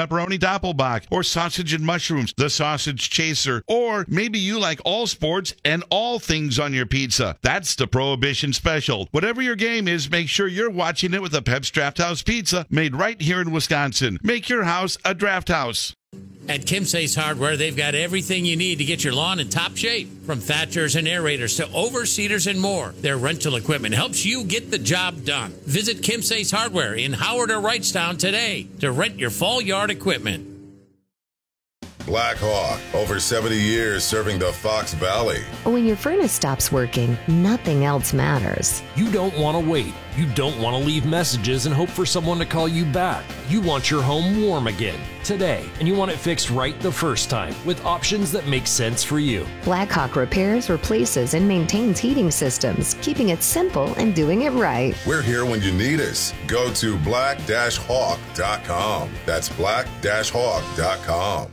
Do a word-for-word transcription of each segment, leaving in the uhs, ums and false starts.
pepperoni doppelbock, or sausage and mushrooms, the sausage chaser, or maybe you like all sports and all things on your pizza. That's the Prohibition Special. Whatever your game is, make sure you're watching it with a Pep's Draft House pizza made right here in Wisconsin. Make your house a draft house. At Kim's Ace Hardware, they've got everything you need to get your lawn in top shape. From thatchers and aerators to overseeders and more, their rental equipment helps you get the job done. Visit Kim's Ace Hardware in Howard or Wrightstown today to rent your fall yard equipment. Black Hawk, over seventy years serving the Fox Valley. When your furnace stops working, nothing else matters. You don't want to wait. You don't want to leave messages and hope for someone to call you back. You want your home warm again, today, and you want it fixed right the first time with options that make sense for you. Blackhawk repairs, replaces, and maintains heating systems, keeping it simple and doing it right. We're here when you need us. Go to black hawk dot com. That's black hawk dot com.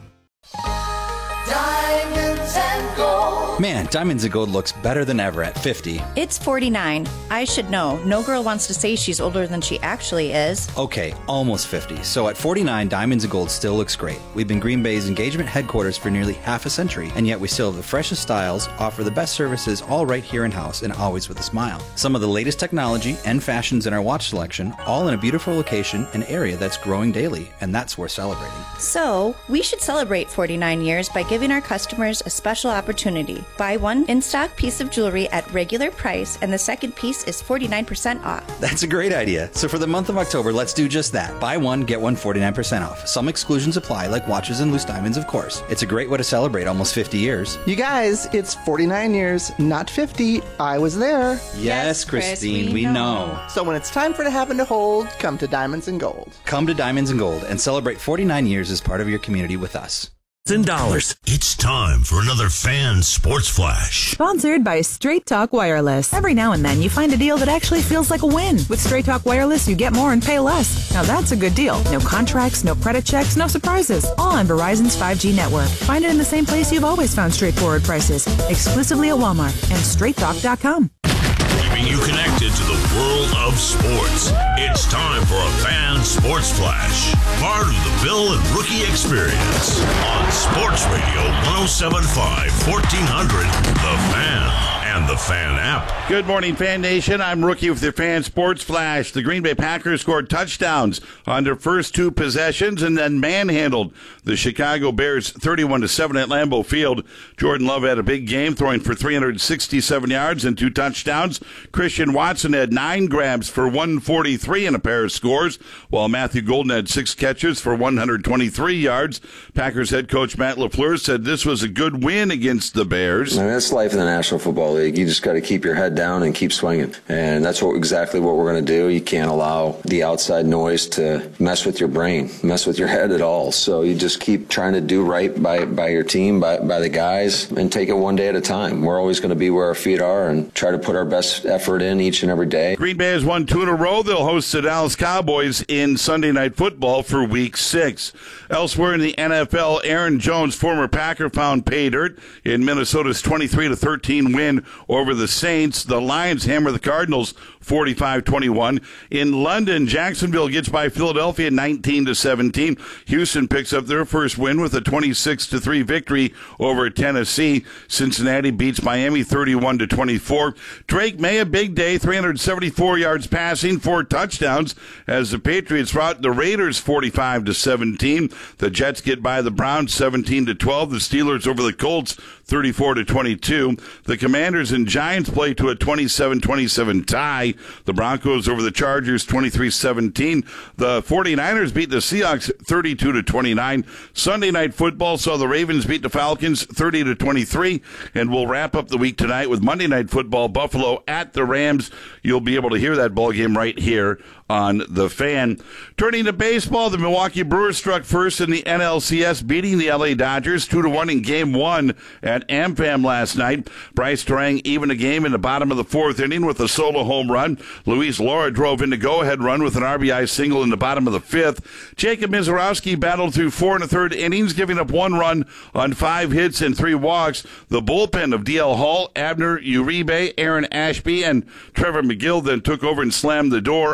Diamonds and gold. Man, Diamonds and Gold looks better than ever at fifty. It's forty-nine. I should know. No girl wants to say she's older than she actually is. Okay, almost fifty. So at forty-nine, Diamonds and Gold still looks great. We've been Green Bay's engagement headquarters for nearly half a century, and yet we still have the freshest styles, offer the best services, all right here in-house, and always with a smile. Some of the latest technology and fashions in our watch selection, all in a beautiful location and area that's growing daily, and that's worth celebrating. So, we should celebrate forty-nine years by giving our customers a special opportunity. Buy one in-stock piece of jewelry at regular price, and the second piece is forty-nine percent off. That's a great idea. So for the month of October, let's do just that. Buy one, get one forty-nine percent off. Some exclusions apply, like watches and loose diamonds, of course. It's a great way to celebrate almost fifty years. You guys, it's forty-nine years, not fifty. I was there. Yes, yes Christine, Chris, we, we know. know. So when it's time for the having to hold, come to Diamonds and Gold. Come to Diamonds and Gold and celebrate forty-nine years as part of your community with us. In dollars. It's time for another Fan Sports Flash. Sponsored by Straight Talk Wireless. Every now and then you find a deal that actually feels like a win. With Straight Talk Wireless, you get more and pay less. Now that's a good deal. No contracts, no credit checks, no surprises. All on Verizon's five G network. Find it in the same place you've always found straightforward prices. Exclusively at Walmart and straight talk dot com. Keeping you connected to the world of sports. It's time for a Fan Sports Flash. Part of the Bill and Rookie Experience on Sports Radio one oh seven point five, fourteen hundred, The Fan. And the Fan app. Good morning, Fan Nation. I'm Rookie with the Fan Sports Flash. The Green Bay Packers scored touchdowns on their first two possessions and then manhandled the Chicago Bears thirty-one to seven at Lambeau Field. Jordan Love had a big game, throwing for three hundred sixty-seven yards and two touchdowns. Christian Watson had nine grabs for one forty-three and a pair of scores, while Matthew Golden had six catches for one hundred twenty-three yards. Packers head coach Matt LaFleur said this was a good win against the Bears. I mean, that's life in the National Football League. You just got to keep your head down and keep swinging. And that's what exactly what we're going to do. You can't allow the outside noise to mess with your brain, mess with your head at all. So you just keep trying to do right by, by your team, by, by the guys, and take it one day at a time. We're always going to be where our feet are and try to put our best effort in each and every day. Green Bay has won two in a row. They'll host the Dallas Cowboys in Sunday Night Football for Week six. Elsewhere in the N F L, Aaron Jones, former Packer, found pay dirt in Minnesota's twenty-three to thirteen win over the Saints. The Lions hammer the Cardinals forty-five twenty-one. In London, Jacksonville gets by Philadelphia nineteen to seventeen. Houston picks up their first win with a twenty-six to three victory over Tennessee. Cincinnati beats Miami thirty-one to twenty-four. Drake May, a big day, three hundred seventy-four yards passing, four touchdowns as the Patriots rout the Raiders forty-five to seventeen. The Jets get by the Browns seventeen to twelve. The Steelers over the Colts thirty-four to twenty-two. The Commanders and Giants play to a twenty-seven twenty-seven tie. The Broncos over the Chargers twenty-three seventeen. The forty-niners beat the Seahawks thirty-two to twenty-nine. Sunday Night Football saw the Ravens beat the Falcons thirty to twenty-three. And we'll wrap up the week tonight with Monday Night Football, Buffalo at the Rams. You'll be able to hear that ball game right here on The Fan. Turning to baseball, the Milwaukee Brewers struck first in the N L C S, beating the L A Dodgers two to one in game one at AmFam last night. Bryce Terang evened a game in the bottom of the fourth inning with a solo home run. Luis Lora drove in the go-ahead run with an R B I single in the bottom of the fifth. Jacob Mizorowski battled through four and a third innings, giving up one run on five hits and three walks. The bullpen of D L Hall, Abner Uribe, Aaron Ashby, and Trevor McGill then took over and slammed the door on the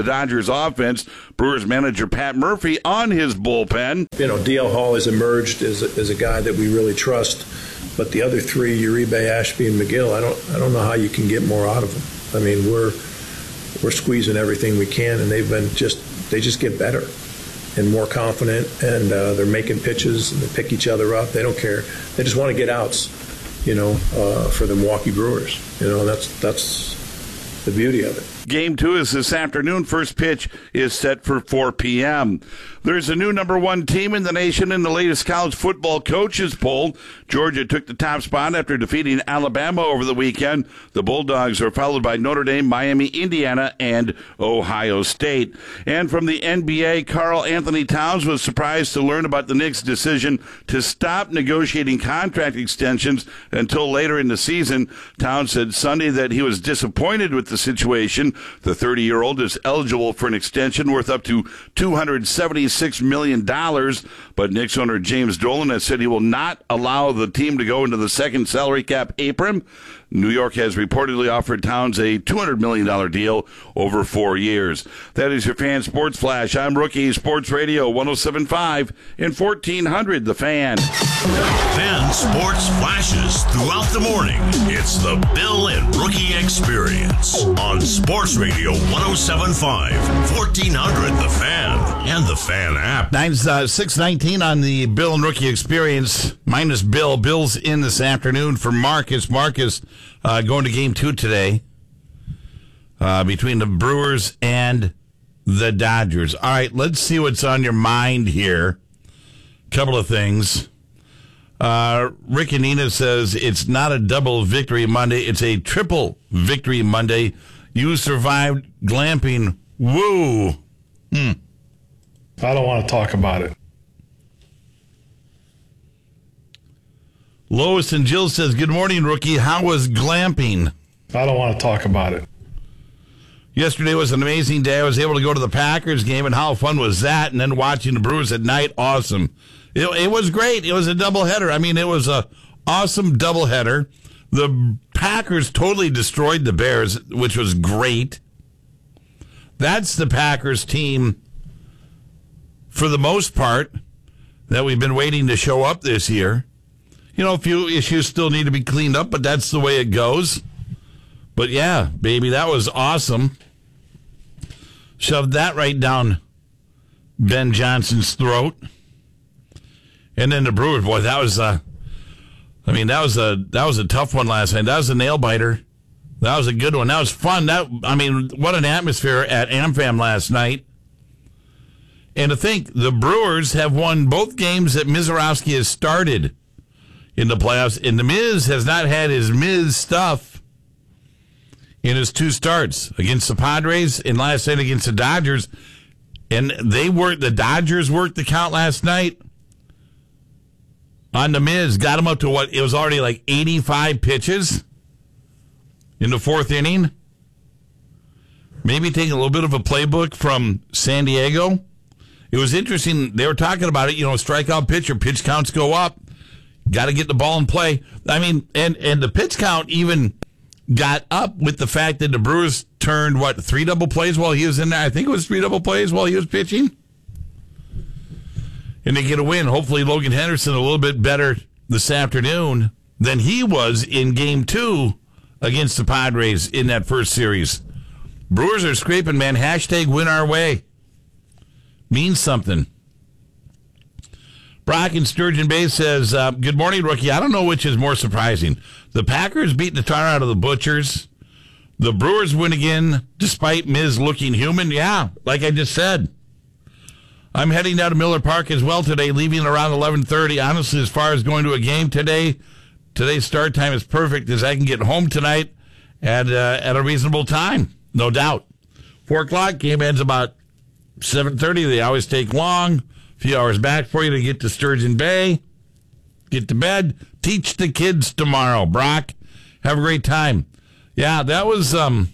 Dodgers offense. Brewers manager Pat Murphy on his bullpen. You know, D L Hall has emerged as a, as a guy that we really trust, but the other three, Uribe, Ashby, and McGill, I don't I don't know how you can get more out of them. I mean, we're we're squeezing everything we can, and they've been just they just get better and more confident, and uh, they're making pitches and they pick each other up. They don't care. They just want to get outs, you know, uh, for the Milwaukee Brewers. You know, that's that's the beauty of it. Game two is this afternoon. First pitch is set for four p.m. There's a new number one team in the nation in the latest college football coaches poll. Georgia took the top spot after defeating Alabama over the weekend. The Bulldogs are followed by Notre Dame, Miami, Indiana, and Ohio State. And from the N B A, Karl Anthony Towns was surprised to learn about the Knicks' decision to stop negotiating contract extensions until later in the season. Towns said Sunday that he was disappointed with the situation. The thirty-year-old is eligible for an extension worth up to two hundred seventy-six million dollars, but Knicks owner James Dolan has said he will not allow the team to go into the second salary cap apron. New York has reportedly offered Towns a two hundred million dollars deal over four years. That is your Fan Sports Flash. I'm Rookie Sports Radio one oh seven point five and fourteen hundred The Fan. Fan Sports Flashes throughout the morning. It's the Bill and Rookie Experience on Sports Radio one oh seven point five, fourteen hundred The Fan, and the Fan app. Nine, uh, six nineteen on the Bill and Rookie Experience. Minus Bill. Bill's in this afternoon for Marcus. Marcus uh, going to game two today uh, between the Brewers and the Dodgers. All right, let's see what's on your mind here. Couple of things. Uh, Rick and Nina says it's not a double victory Monday. It's a triple victory Monday. You survived glamping. Woo. Hmm. I don't want to talk about it. Lois and Jill says, good morning, Rookie. How was glamping? I don't want to talk about it. Yesterday was an amazing day. I was able to go to the Packers game, and how fun was that? And then watching the Brewers at night, awesome. It, it was great. It was a doubleheader. I mean, it was a awesome doubleheader. The Packers totally destroyed the Bears, which was great. That's the Packers team, for the most part, that we've been waiting to show up this year. You know, a few issues still need to be cleaned up, but that's the way it goes. But yeah, baby, that was awesome. Shoved that right down Ben Johnson's throat. And then the Brewers, boy, that was a, I mean, that was a that was a tough one last night. That was a nail biter. That was a good one. That was fun. That I mean, what an atmosphere at AmFam last night. And to think, the Brewers have won both games that Mizorowski has started in the playoffs, and the Miz has not had his Miz stuff in his two starts against the Padres and last night against the Dodgers. And they worked, the Dodgers worked the count last night on the Miz, got him up to what, it was already like eighty-five pitches in the fourth inning. Maybe taking a little bit of a playbook from San Diego. It was interesting. They were talking about it, you know, strikeout pitcher, pitch counts go up. Got to get the ball in play. I mean, and, and the pitch count even got up with the fact that the Brewers turned, what, three double plays while he was in there? I think it was three double plays while he was pitching. And they get a win. Hopefully Logan Henderson a little bit better this afternoon than he was in game two against the Padres in that first series. Brewers are scraping, man. Hashtag win our way. Means something. Brock in Sturgeon Bay says, uh, good morning, Rookie. I don't know which is more surprising. The Packers beat the tar out of the Butchers. The Brewers win again, despite Miz looking human. Yeah, like I just said. I'm heading down to Miller Park as well today, leaving around eleven thirty. Honestly, as far as going to a game today, today's start time is perfect as I can get home tonight at, uh, at a reasonable time, no doubt. four o'clock, game ends about seven thirty. They always take long. A few hours back for you to get to Sturgeon Bay. Get to bed. Teach the kids tomorrow, Brock. Have a great time. Yeah, that was um,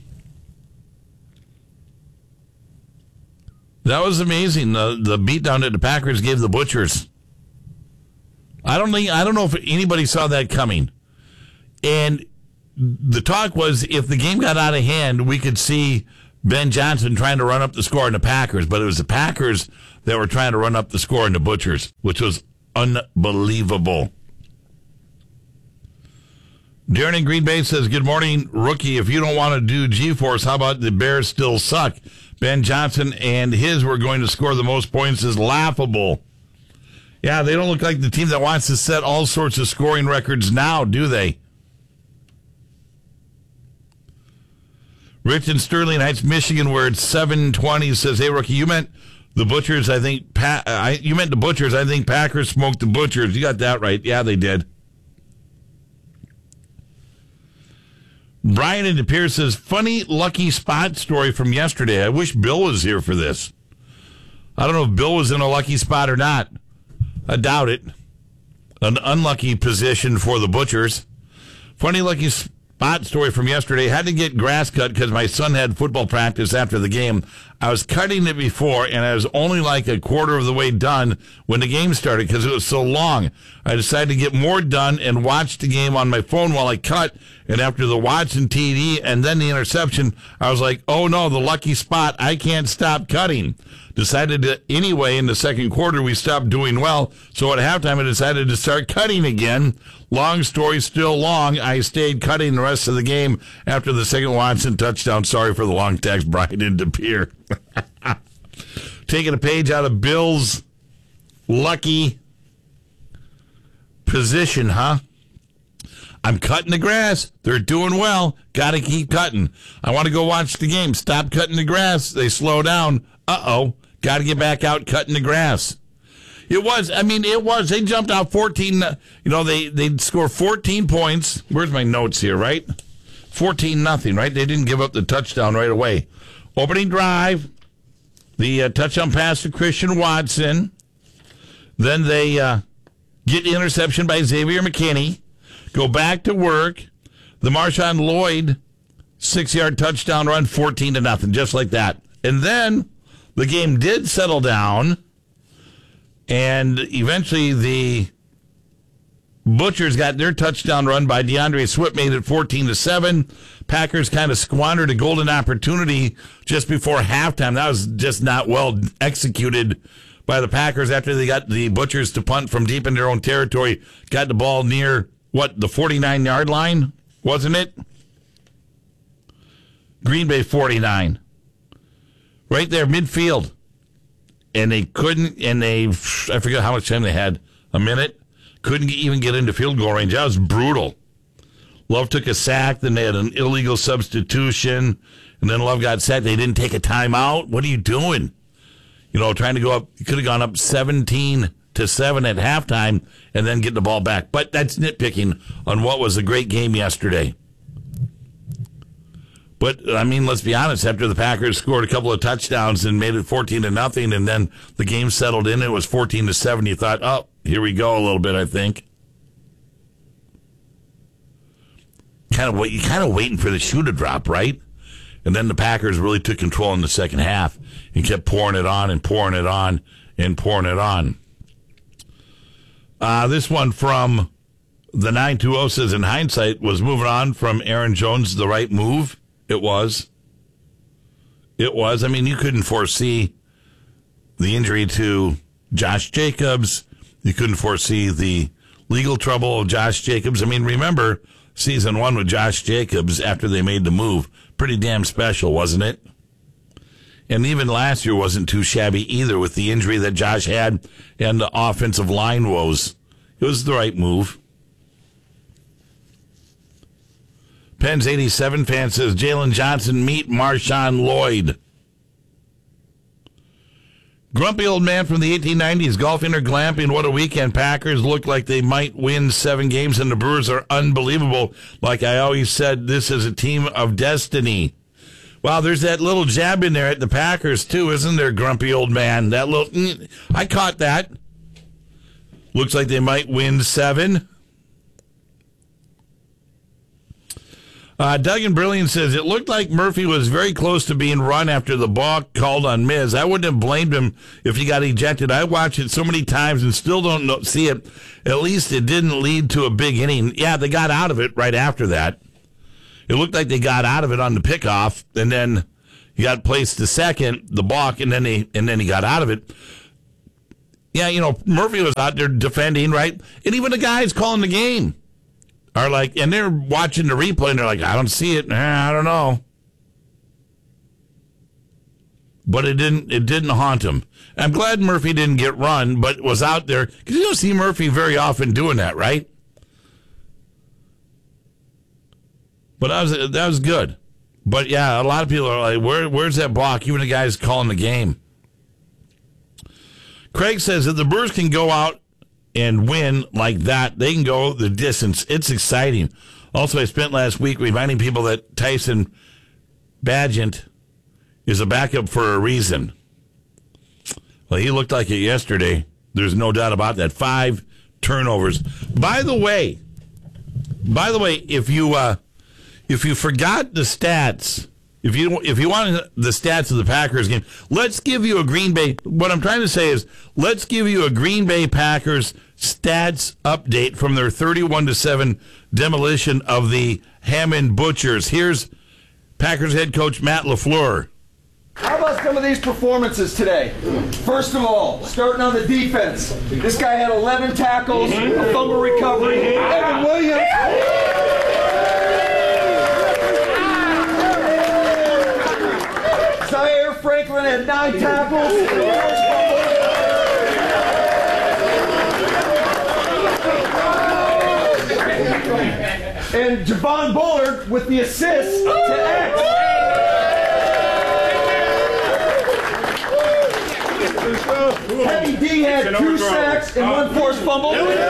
that was amazing. The the beatdown that the Packers gave the Butchers. I don't think I don't know if anybody saw that coming. And the talk was if the game got out of hand, we could see Ben Johnson trying to run up the score in the Packers, but it was the Packers that were trying to run up the score in the Butchers, which was unbelievable. Darren in Green Bay says, good morning, rookie. If you don't want to do G-Force, how about the Bears still suck? Ben Johnson and his were going to score the most points is laughable. Yeah, they don't look like the team that wants to set all sorts of scoring records now, do they? Rich in Sterling Heights, Michigan, where it's seven twenty, says, hey, rookie, you meant the Butchers, I think, pa- I, you meant the Butchers, I think Packers smoked the Butchers. You got that right. Yeah, they did. Brian in De Pere says, funny lucky spot story from yesterday. I wish Bill was here for this. I don't know if Bill was in a lucky spot or not. I doubt it. An unlucky position for the Butchers. Funny lucky spot story from yesterday. Had to get grass cut because my son had football practice after the game. I was cutting it before, and I was only like a quarter of the way done when the game started because it was so long. I decided to get more done and watch the game on my phone while I cut. And after the Watson T D and then the interception, I was like, oh, no, the lucky spot. I can't stop cutting. Decided to, anyway, in the second quarter, we stopped doing well. So at halftime, I decided to start cutting again. Long story still long. I stayed cutting the rest of the game after the second Watson touchdown. Sorry for the long text, Brian in De Pere. Taking a page out of Bill's lucky position, huh? I'm cutting the grass. They're doing well. Got to keep cutting. I want to go watch the game. Stop cutting the grass. They slow down. Uh-oh. Got to get back out cutting the grass. It was, I mean, it was. They jumped out fourteen. You know, they, they'd score fourteen points. Where's my notes here, right? fourteen nothing, right? They didn't give up the touchdown right away. Opening drive. The uh, touchdown pass to Christian Watson. Then they uh, get the interception by Xavier McKinney. Go back to work. The Marshawn Lloyd six-yard touchdown run, fourteen to nothing, just like that. And then the game did settle down, and eventually the Butchers got their touchdown run by DeAndre Swift, made it fourteen to seven. Packers kind of squandered a golden opportunity just before halftime. That was just not well executed by the Packers after they got the Butchers to punt from deep in their own territory. Got the ball near, what, the forty-nine-yard line, wasn't it? Green Bay forty-nine. Right there, midfield. And they couldn't, and they, I forget how much time they had, a minute. Couldn't even get into field goal range. That was brutal. Love took a sack, then they had an illegal substitution, and then Love got sacked. They didn't take a timeout. What are you doing? You know, trying to go up, you could have gone up seventeen to seven at halftime and then get the ball back. But that's nitpicking on what was a great game yesterday. But, I mean, let's be honest, after the Packers scored a couple of touchdowns and made it fourteen to nothing, and then the game settled in, it was fourteen to seven, you thought, oh, here we go a little bit, I think. Kind of wait, you kind of waiting for the shoe to drop, right? And then the Packers really took control in the second half and kept pouring it on and pouring it on and pouring it on. Uh, this one from the nine two oh says, in hindsight, was moving on from Aaron Jones the right move? It was. It was. I mean, you couldn't foresee the injury to Josh Jacobs. You couldn't foresee the legal trouble of Josh Jacobs. I mean, remember season one with Josh Jacobs after they made the move. Pretty damn special, wasn't it? And even last year wasn't too shabby either with the injury that Josh had and the offensive line woes. It was the right move. Penn's eighty-seven fan says, Jalen Johnson meet Marshawn Lloyd. Grumpy old man from the eighteen nineties, golfing or glamping, what a weekend. Packers look like they might win seven games, and the Brewers are unbelievable. Like I always said, this is a team of destiny. Wow, there's that little jab in there at the Packers, too, isn't there, grumpy old man? That little, mm, I caught that. Looks like they might win seven. Uh, Doug in Brilliant says, it looked like Murphy was very close to being run after the ball called on Miz. I wouldn't have blamed him if he got ejected. I watched it so many times and still don't know, see it. At least it didn't lead to a big inning. Yeah, they got out of it right after that. It looked like they got out of it on the pickoff, and then, He got placed to second, the balk, and then he and then he got out of it. Yeah, you know, Murphy was out there defending, right? And even the guys calling the game are like, and they're watching the replay, and they're like, I don't see it. Eh, I don't know. But it didn't it didn't haunt him. I'm glad Murphy didn't get run, but was out there. Because you don't see Murphy very often doing that, right? But that was, that was good. But, yeah, a lot of people are like, Where, where's that block? Even the guys calling the game. Craig says if the Brewers can go out and win like that, they can go the distance. It's exciting. Also, I spent last week reminding people that Tyson Bagent is a backup for a reason. Well, he looked like it yesterday. There's no doubt about that. Five turnovers. By the way, by the way, if you uh, if you forgot the stats, if you if you want the stats of the Packers game, let's give you a Green Bay. What I'm trying to say is, let's give you a Green Bay Packers stats update from their thirty-one to seven demolition of the Hammond Butchers. Here's Packers head coach Matt LaFleur. How about some of these performances today? First of all, starting on the defense. This guy had eleven tackles, a fumble recovery. Evan Williams. Zaire Franklin had nine tackles. And Javon Bullard with the assist to X. Heavy D had two sacks and one forced fumble.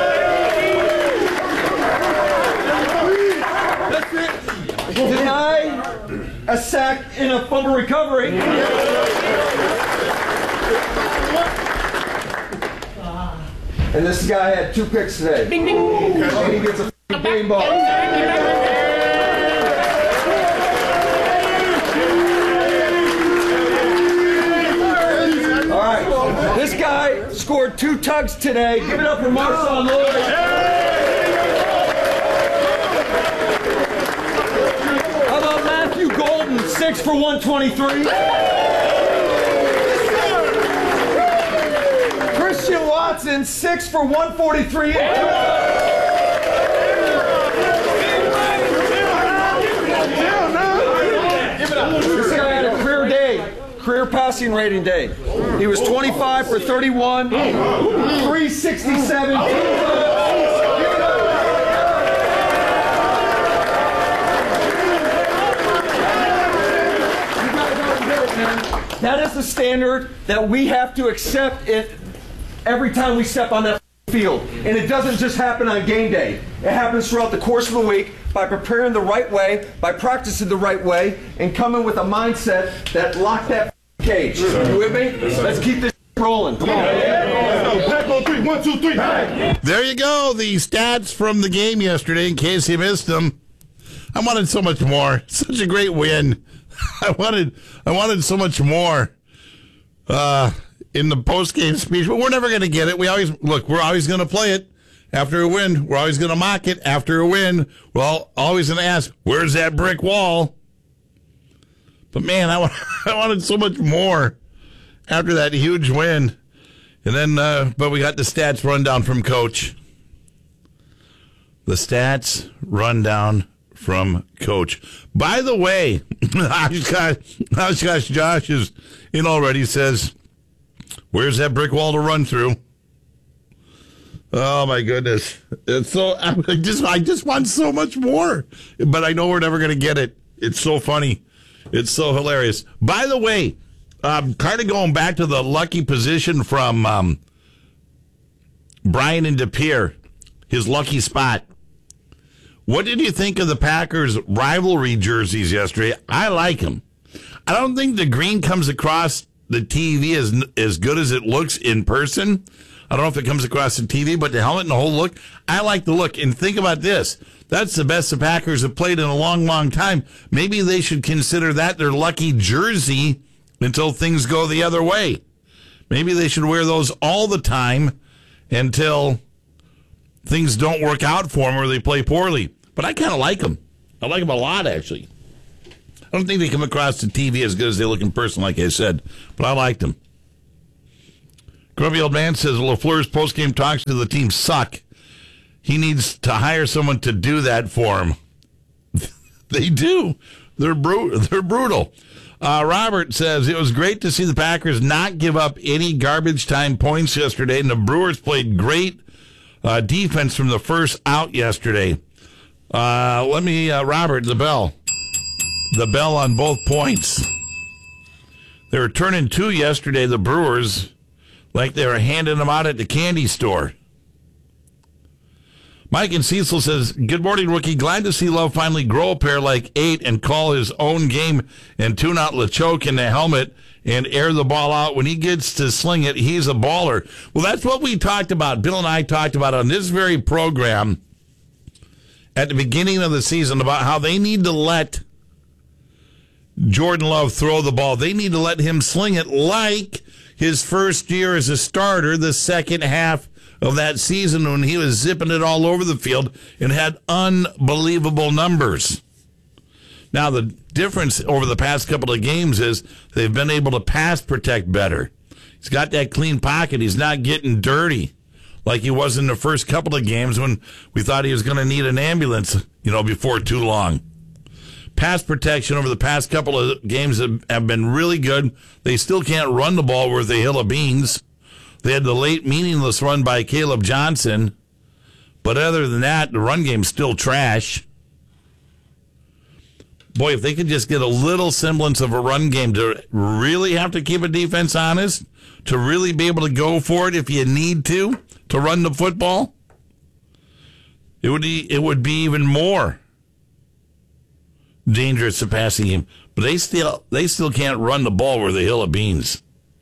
That's it. Deny a sack and a fumble recovery. And this guy had two picks today. Ding, ding. And he gets a f***ing game ball. This guy scored two tugs today. Give it up for Marshawn Lloyd. How about Matthew Golden, six for one twenty-three? Christian Watson, six for one forty-three. This guy had a career day. Career passing rating day. He was twenty-five for thirty-one, three sixty-seven. That is the standard that we have to accept it every time we step on that field. And it doesn't just happen on game day. It happens throughout the course of the week by preparing the right way, by practicing the right way, and coming with a mindset that lock that cage. You with me? Let's keep this rolling. Come on. Pack on three. One, two, three. There you go. The stats from the game yesterday, in case you missed them. I wanted so much more. Such a great win. I wanted I wanted so much more uh, in the post-game speech, but we're never going to get it. We always look, we're always going to play it after a win. We're always going to mock it after a win. We're all, always going to ask, where's that brick wall? But, man, I, I wanted so much more after that huge win. And then, uh, but we got the stats rundown from Coach. The stats rundown from Coach. By the way, Oshkosh Josh is in already, says, where's that brick wall to run through? Oh, my goodness. It's so, I just, I just want so much more. But I know we're never going to get it. It's so funny. It's so hilarious. By the way, um, kind of going back to the lucky position from um, Brian and DePere, his lucky spot. What did you think of the Packers' rivalry jerseys yesterday? I like them. I don't think the green comes across the T V as as good as it looks in person. I don't know if it comes across the T V, but the helmet and the whole look, I like the look. And think about this. That's the best the Packers have played in a long, long time. Maybe they should consider that their lucky jersey until things go the other way. Maybe they should wear those all the time until things don't work out for them or they play poorly. But I kind of like them. I like them a lot, actually. don't think they come across the T V as good as they look in person, like I said, but I liked them. Grumpy Old Man says LaFleur's post-game talks to the team suck. He needs to hire someone to do that for him. They do. They're, bru- they're brutal. Uh, Robert says it was great to see the Packers not give up any garbage time points yesterday, and the Brewers played great uh, defense from the first out yesterday. Uh, let me, uh, Robert, the bell. The bell on both points. They were turning two yesterday, the Brewers, like they were handing them out at the candy store. Mike and Cecil says, good morning, rookie. Glad to see Love finally grow a pair like eight and call his own game and tune out LeChoke in the helmet and air the ball out. When he gets to sling it, he's a baller. Well, that's what we talked about. Bill and I talked about on this very program at the beginning of the season about how they need to let Jordan Love throw the ball. They need to let him sling it like his first year as a starter, the second half of that season when he was zipping it all over the field and had unbelievable numbers. Now, the difference over the past couple of games is they've been able to pass protect better. He's got that clean pocket. He's not getting dirty like he was in the first couple of games when we thought he was going to need an ambulance, you know, before too long. Pass protection over the past couple of games have, have been really good. They still can't run the ball worth a hill of beans. They had the late meaningless run by Caleb Johnson. But other than that, the run game's still trash. Boy, if they could just get a little semblance of a run game to really have to keep a defense honest, to really be able to go for it if you need to, to run the football, it would be, it would be even more dangerous to passing game. But they still they still can't run the ball worth a hill of beans.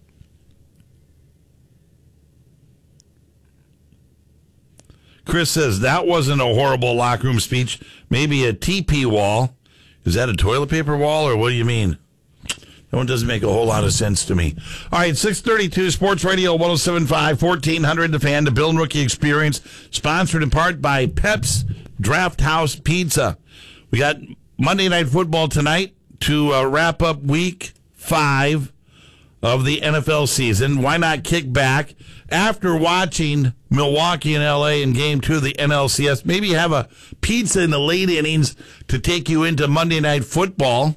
Chris says that wasn't a horrible locker room speech. Maybe a T P wall. Is that a toilet paper wall, or what do you mean? That one doesn't make a whole lot of sense to me. All right, six thirty-two Sports Radio one oh seven point five, fourteen hundred The Fan, the Bill and Rookie Experience, sponsored in part by Pep's Draft House Pizza. We got Monday Night Football tonight to uh, wrap up week five of the N F L season. Why not kick back after watching Milwaukee and L A in game two of the N L C S? Maybe have a pizza in the late innings to take you into Monday Night Football.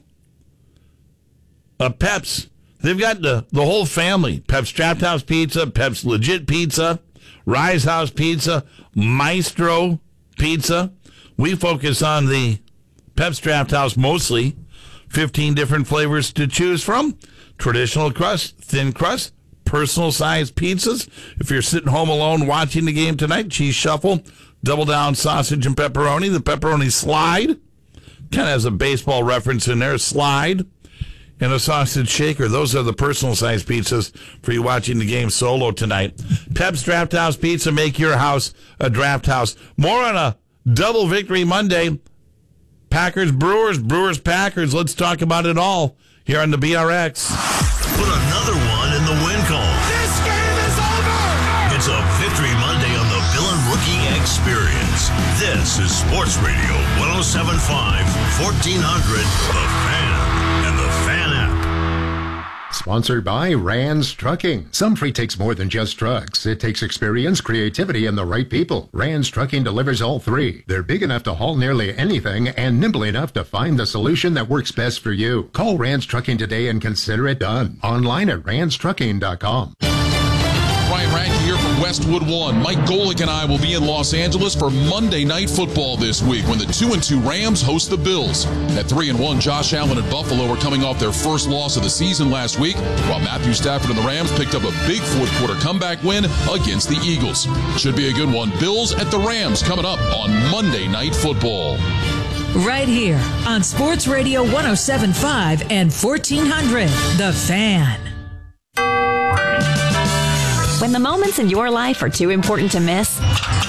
Uh, Pep's, they've got the, the whole family. Pep's Draft House Pizza, Pep's Legit Pizza, Rise House Pizza, Maestro Pizza. We focus on the Pep's Draft House mostly. fifteen different flavors to choose from. Traditional crust, thin crust, personal sized pizzas. If you're sitting home alone watching the game tonight, cheese shuffle, double down sausage and pepperoni. The pepperoni slide kind of has a baseball reference in there. Slide and a sausage shaker. Those are the personal sized pizzas for you watching the game solo tonight. Pep's Draft House Pizza. Make your house a draft house. More on a double victory Monday. Packers, Brewers, Brewers, Packers. Let's talk about it all here on the B R X. Put another one in the win column. This game is over! It's a victory Monday on the Bill and Rookie Experience. This is Sports Radio one oh seven point five, fourteen hundred, The Fan, and The Fan app. Sponsored by Rands Trucking. Some freight takes more than just trucks. It takes experience, creativity, and the right people. Rands Trucking delivers all three. They're big enough to haul nearly anything and nimble enough to find the solution that works best for you. Call Rands Trucking today and consider it done. Online at rands trucking dot com. Ryan Radke here from Westwood One. Mike Golick and I will be in Los Angeles for Monday Night Football this week when the two and two Rams host the Bills. At three and one, Josh Allen and Buffalo are coming off their first loss of the season last week, while Matthew Stafford and the Rams picked up a big fourth quarter comeback win against the Eagles. Should be a good one. Bills at the Rams coming up on Monday Night Football. Right here on Sports Radio one oh seven point five and fourteen hundred, The Fan. When the moments in your life are too important to miss,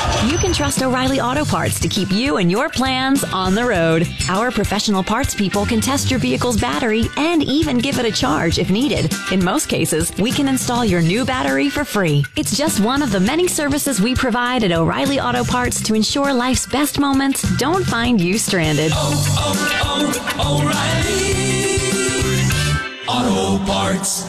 You can trust O'Reilly Auto Parts to keep you and your plans on the road. Our professional parts people can test your vehicle's battery and even give it a charge if needed. In most cases, we can install your new battery for free. It's just one of the many services we provide at O'Reilly Auto Parts to ensure life's best moments don't find you stranded. Oh, oh, oh, O'Reilly Auto Parts.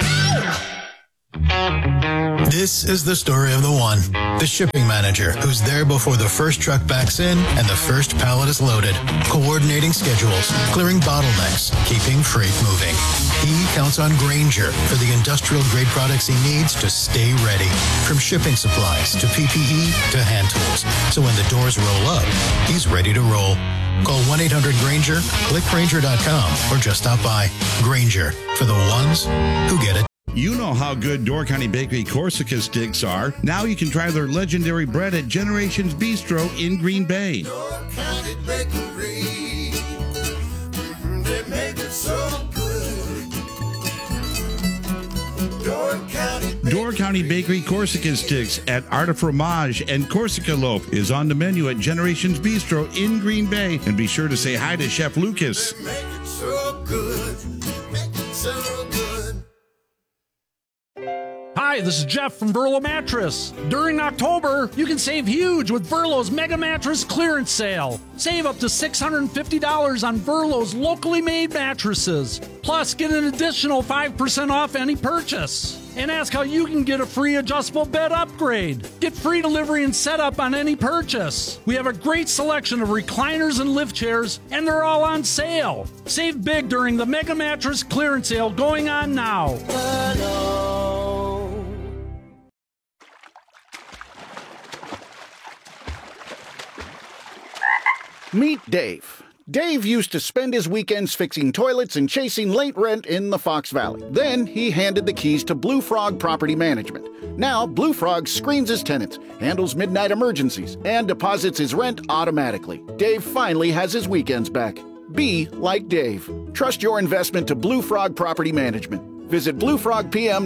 This is the story of the one, the shipping manager, who's there before the first truck backs in and the first pallet is loaded, coordinating schedules, clearing bottlenecks, keeping freight moving. He counts on Grainger for the industrial-grade products he needs to stay ready, from shipping supplies to P P E to hand tools. So when the doors roll up, he's ready to roll. Call one eight hundred Grainger, click Grainger dot com, or just stop by. Grainger, for the ones who get it. You know how good Door County Bakery Corsica sticks are. Now you can try their legendary bread at Generations Bistro in Green Bay. Door County Bakery, they make it so good. Door County Bakery. Door County Bakery Corsica sticks at Art of Fromage and Corsica Loaf is on the menu at Generations Bistro in Green Bay. And be sure to say hi to Chef Lucas. They make it so good. Make it so good. Hi, this is Jeff from Verlo Mattress. During October, you can save huge with Verlo's Mega Mattress Clearance Sale. Save up to six hundred fifty dollars on Verlo's locally made mattresses. Plus, get an additional five percent off any purchase. And ask how you can get a free adjustable bed upgrade. Get free delivery and setup on any purchase. We have a great selection of recliners and lift chairs, and they're all on sale. Save big during the Mega Mattress Clearance Sale going on now. Meet Dave. Dave used to spend his weekends fixing toilets and chasing late rent in the Fox Valley. Then he handed the keys to Blue Frog Property Management. Now, Blue Frog screens his tenants, handles midnight emergencies, and deposits his rent automatically. Dave finally has his weekends back. Be like Dave. Trust your investment to Blue Frog Property Management. Visit blue frog p m